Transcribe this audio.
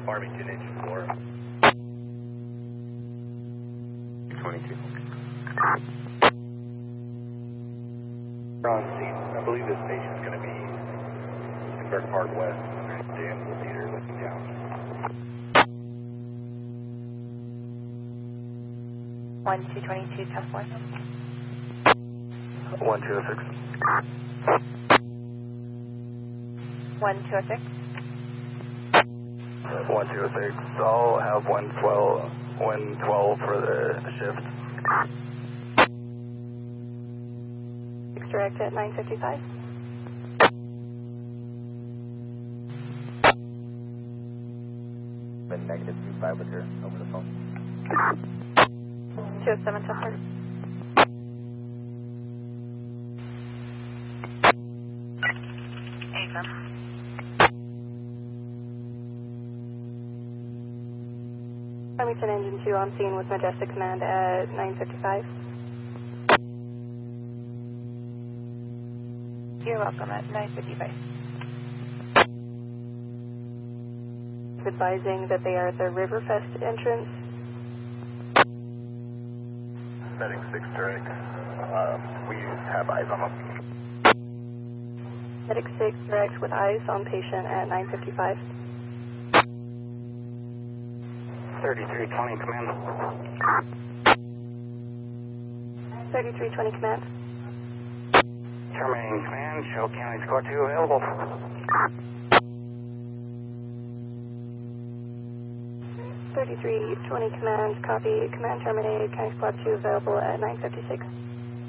Farmington engine 4. 22. We're on scene. I believe this station's going to be in Burke Park West. Danville Theater looking down. 1222, test 1. 1206. 1206. 106. I'll have 112 for the shift. Direct at 955. Been negative 25 with her over the phone. 207 to 100. Affirm. Farmington engine 2 on scene with Majestic Command at 955. You're welcome at 955. Advising that they are at the Riverfest entrance. Setting 6 direct. We have eyes on them. Medic 6 direct with eyes on patient at 955. 3320 command. 3320 command. Terminating command, show County Squad 2 available. 3320 command, copy. Command terminated, County Squad 2 available at 956.